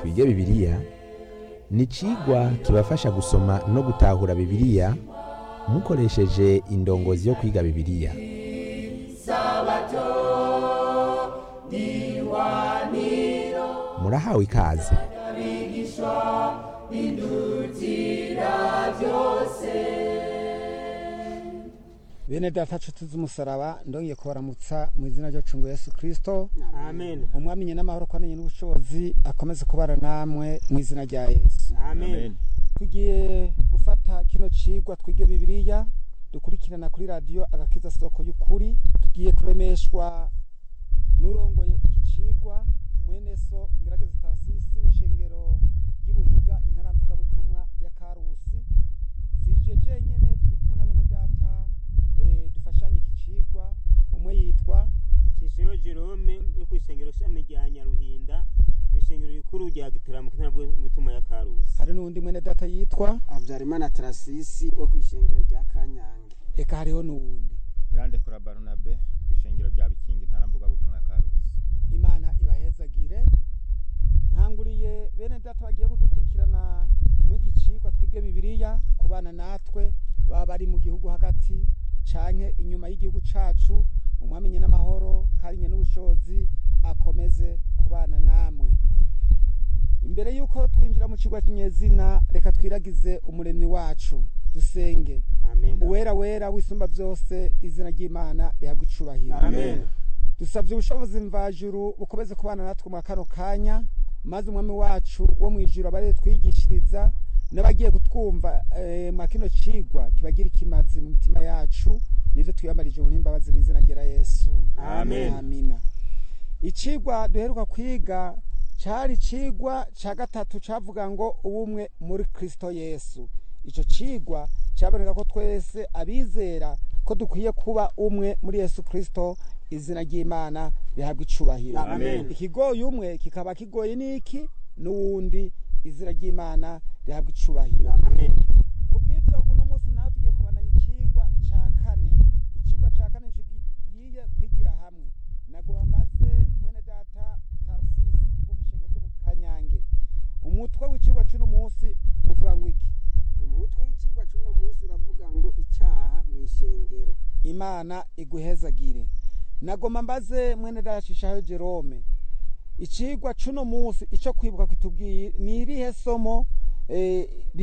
twige bibiliya ni icigwa kibafasha gusoma no gutahura bibiliya mukoresheje indongozi yo kwiga bibiliya. Murahawe ikaze. Bene data nshuti z'umusaraba ndongeye kubaramutsa mu izina ryacu ngo Yesu Kristo. Amen. Umwamenye n'amahoro kwanenye n'ubushobozi akomeze kubara namwe mu izina rya Yesu. Amen. Tugiye gufata kino cigwa twige bibiliya dukurikirana kuri radio Agakiza Soko y'ukuri. Tugiye kuremeshwa n'urongoye iki cigwa mwene so Ngerageza Tarsisi w'ishengero y'Ibuhiga intaramvuga butumwa ya Karusi. Sije jenyene turi kumwe na bene data dufashanye iki cigwa. Umwe yitwa Cisero Jerome yo kwishengero shami rya Nyaruhinda kwishengero rikuru rya Gitaramu kintabwe butumwa ya Karusi. hari n'undi mwene data yitwa Habyarimana Tarsisi wo kwishengero rya Kanyange. eka hariho n'uwundi. Irandekura Barunabe kwishengero rya Bikingi intaramvuga butumwa ya Karusi. Imana ibahezagire. Nkanguriye bene data bagiye kudukurikirana mu iki cigwa twige bibiliya kubana natwe baba bari mu gihugu hagati canke inyuma y'igihugu cacu. Umwamenye n'amahoro karinye n'ubushobozi akomeze kubana namwe. Imbere yuko twinjira mu cigwa kinyezina reka twiragize umuremyi wacu dusenge. Amen. Uwera wera wisumba byose izina ry'Imana rihabwa icubahiro. Amen. Dusabye ubushobozi mvajuru bukomeze kubana natwe mu kano kanya maze umwami wacu wo mwijuru abare twigishiriza n'abagiye kutwumva mu kino cigwa kibagira ikimazi mu mitima yacu nivyo twiyamarije mu ntimbabazi mu izina rya Yesu. Amen. Amina. Icigwa duheruka kwiga cari cigwa ca gatatu cavuga ngo ubumwe muri Kristo Yesu. Ico cigwa caboneka ko twese abizera ko dukwiye kuba umwe muri Yesu Kristo izina ry'Imana rihabwa icubahiro. Amen. Ikigoye umwe kikaba kigoye niki n'uwundi izina ry'Imana rihabwa icubahiro. Amen. Kubw'ivyo uno munsi naho tugiye kubandanya icigwa ca kane. Icigwa ca kane kigiye kwigira hamwe. Nagomba mbaze mwene data Tarsisi ubishenge byo mu Kanyange. Umutwe w'icigwa c'uno munsi uvuga ngo iki? Umutwe w'icigwa cy'uno munsi uravuga ngo icyaha mu ishengero. Imana iguhezagire. Nagomba mbaze mwene data Cishayo Jerome. Icigwa c'uno munsi ico kwibuka kitubwiye ni irihe somo